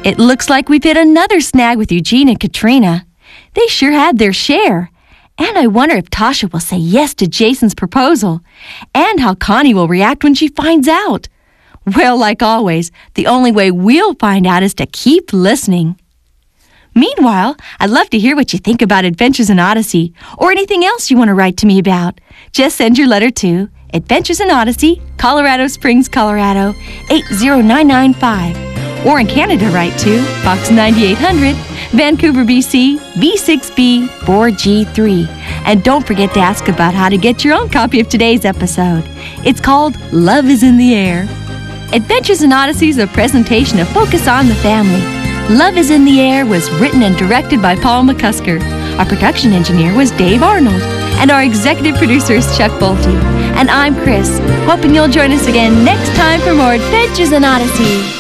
It looks like we've hit another snag with Eugene and Katrina. They sure had their share. And I wonder if Tasha will say yes to Jason's proposal, and how Connie will react when she finds out. Well, like always, the only way we'll find out is to keep listening. Meanwhile, I'd love to hear what you think about Adventures in Odyssey, or anything else you want to write to me about. Just send your letter to Adventures in Odyssey, Colorado Springs, Colorado, 80995. Or in Canada, write to Box 9800, Vancouver, BC, B6B 4G3. And don't forget to ask about how to get your own copy of today's episode. It's called Love is in the Air. Adventures in Odyssey is a presentation of Focus on the Family. Love is in the Air was written and directed by Paul McCusker. Our production engineer was Dave Arnold. And our executive producer is Chuck Bolte. And I'm Chris, hoping you'll join us again next time for more Adventures in Odyssey.